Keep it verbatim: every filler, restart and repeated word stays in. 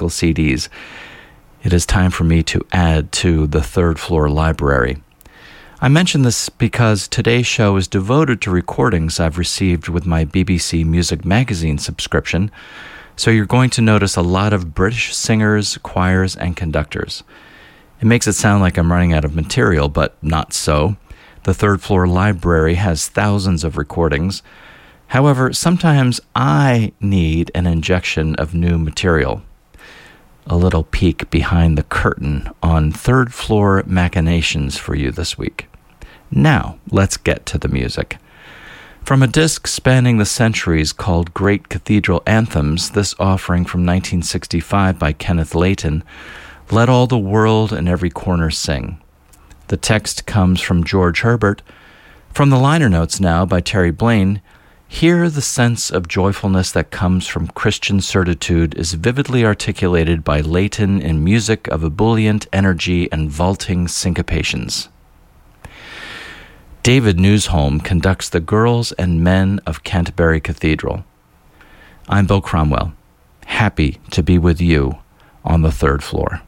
classical C Ds, it is time for me to add to the third floor library. I mention this because today's show is devoted to recordings I've received with my B B C Music Magazine subscription, so you're going to notice a lot of British singers, choirs, and conductors. It makes it sound like I'm running out of material, but not so. The third floor library has thousands of recordings. However, sometimes I need an injection of new material. A little peek behind the curtain on third floor machinations for you this week. Now, let's get to the music. From a disc spanning the centuries called Great Cathedral Anthems, this offering from nineteen sixty-five by Kenneth Layton, Let All the World and Every Corner Sing. The text comes from George Herbert. From the liner notes now by Terry Blaine, here the sense of joyfulness that comes from Christian certitude is vividly articulated by Layton in music of ebullient energy and vaulting syncopations. David Newsholm conducts the Girls and Men of Canterbury Cathedral. I'm Bill Cromwell, happy to be with you on the third floor.